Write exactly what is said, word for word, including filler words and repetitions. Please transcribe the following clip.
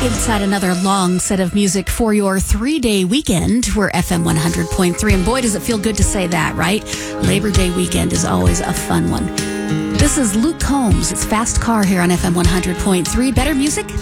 Inside another long set of music for your three-day weekend. We're F M one hundred point three, and boy, does it feel good to say that, right? Labor Day weekend is always a fun one. This is Luke Combs. It's Fast Car here on F M one hundred point three. Better music,